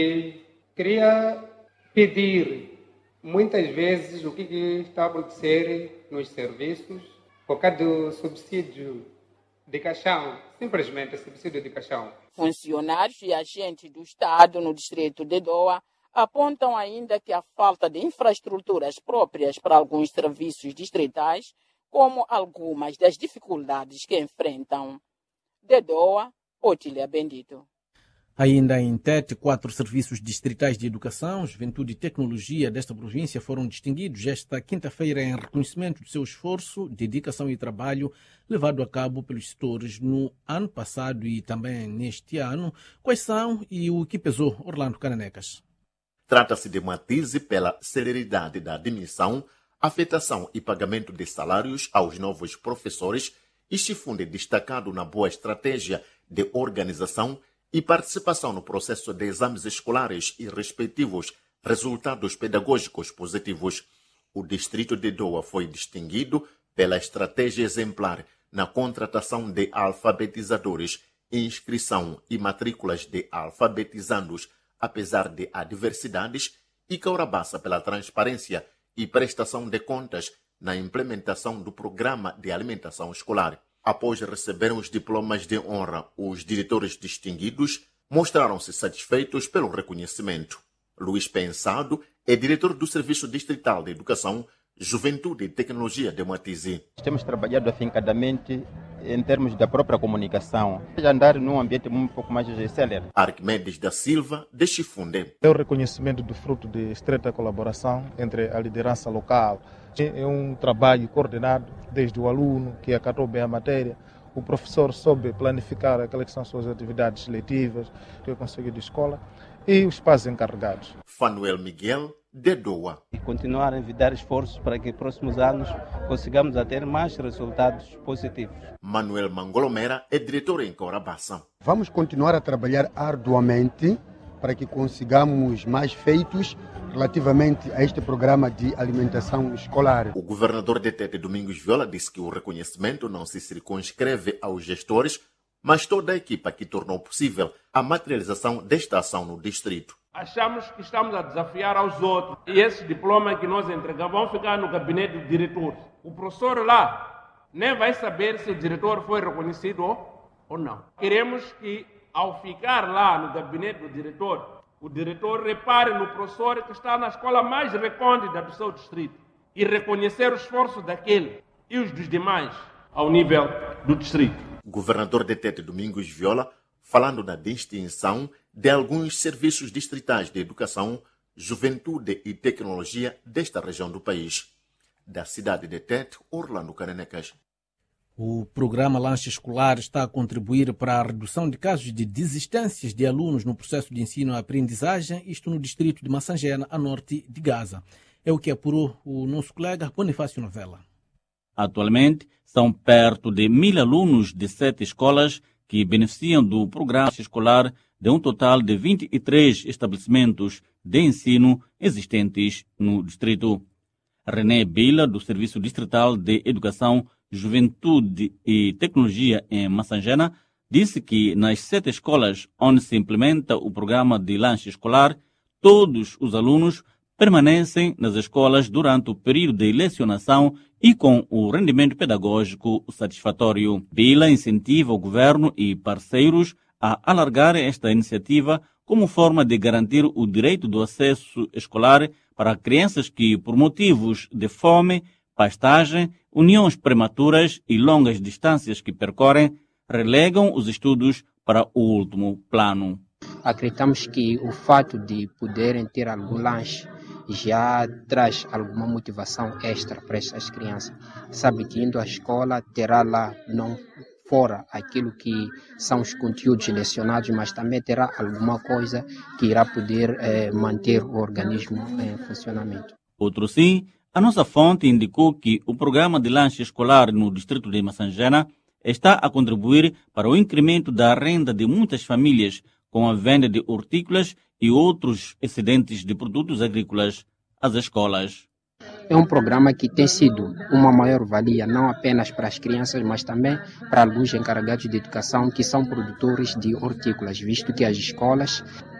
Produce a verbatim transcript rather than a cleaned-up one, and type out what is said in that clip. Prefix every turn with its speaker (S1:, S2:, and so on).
S1: Queria pedir, muitas vezes, o que está a acontecer nos serviços, por causa do subsídio de caixão, simplesmente subsídio de caixão.
S2: Funcionários e agentes do Estado no distrito de Doa apontam ainda que a falta de infraestruturas próprias para alguns serviços distritais, como algumas das dificuldades que enfrentam. De Doa, Otília Bendito.
S3: Ainda em Tete, quatro serviços distritais de educação, juventude e tecnologia desta província foram distinguidos esta quinta-feira em reconhecimento do seu esforço, dedicação e trabalho levado a cabo pelos setores no ano passado e também neste ano. Quais são e o que pesou? Orlando Cananecas.
S4: Trata-se de Matize pela celeridade da admissão, afetação e pagamento de salários aos novos professores e Chifunde destacado na boa estratégia de organização e participação no processo de exames escolares e respectivos resultados pedagógicos positivos. O distrito de Doa foi distinguido pela estratégia exemplar na contratação de alfabetizadores, inscrição e matrículas de alfabetizandos, apesar de adversidades, e Caurabaça pela transparência e prestação de contas na implementação do programa de alimentação escolar. Após receberem os diplomas de honra, os diretores distinguidos mostraram-se satisfeitos pelo reconhecimento. Luís Pensado é diretor do Serviço Distrital de Educação, Juventude e Tecnologia de Matize.
S5: Temos trabalhado afincadamente em termos da própria comunicação, andar num ambiente um pouco mais excelente.
S4: Arquimedes da Silva, de Chifunde.
S6: É o reconhecimento do fruto de estreita colaboração entre a liderança local. É um trabalho coordenado desde o aluno que acatou bem a matéria, o professor soube planificar aquelas que são suas atividades letivas, que é o conselho de escola, e os pais encarregados.
S4: Fanuel Miguel, de Doa.
S7: E continuar a envidar esforços para que nos próximos anos consigamos a ter mais resultados positivos.
S4: Manuel Mangolomera é diretor em Caurabaça.
S8: Vamos continuar a trabalhar arduamente para que consigamos mais feitos relativamente a este programa de alimentação escolar.
S4: O governador de Tete, Domingos Viola, disse que o reconhecimento não se circunscreve aos gestores, mas toda a equipa que tornou possível a materialização desta ação no distrito.
S9: Achamos que estamos a desafiar aos outros e esses diplomas que nós entregamos vão ficar no gabinete do diretor. O professor lá nem vai saber se o diretor foi reconhecido ou não. Queremos que, ao ficar lá no gabinete do diretor, o diretor repare no professor que está na escola mais recôndita do seu distrito e reconhecer o esforço daquele e os dos demais ao nível do distrito.
S4: O governador de Tete, Domingos Viola, falando na distinção de alguns serviços distritais de educação, juventude e tecnologia desta região do país. Da cidade de Tete, Orlando Cananecas.
S3: O programa Lanche Escolar está a contribuir para a redução de casos de desistências de alunos no processo de ensino-aprendizagem, isto no distrito de Massangena, a norte de Gaza. É o que apurou o nosso colega Bonifácio Novella.
S10: Atualmente, são perto de mil alunos de sete escolas que beneficiam do programa escolar de um total de vinte e três estabelecimentos de ensino existentes no distrito. René Bila, do Serviço Distrital de Educação, Juventude e Tecnologia em Massangena, disse que nas sete escolas onde se implementa o programa de lanche escolar, todos os alunos permanecem nas escolas durante o período de lecionação e com o rendimento pedagógico satisfatório. Bila incentiva o governo e parceiros a alargar esta iniciativa como forma de garantir o direito do acesso escolar para crianças que, por motivos de fome, pastagem, uniões prematuras e longas distâncias que percorrem, relegam os estudos para o último plano.
S11: Acreditamos que o fato de poderem ter algum lanche já traz alguma motivação extra para essas crianças. Sabe que indo à escola terá lá não fora aquilo que são os conteúdos lecionados, mas também terá alguma coisa que irá poder eh, manter o organismo em funcionamento.
S10: Outro sim, a nossa fonte indicou que o programa de lanche escolar no distrito de Massangena está a contribuir para o incremento da renda de muitas famílias com a venda de hortícolas e outros excedentes de produtos agrícolas às escolas.
S11: É um programa que tem sido uma maior-valia não apenas para as crianças, mas também para alguns encarregados de educação que são produtores de hortícolas, visto que as escolas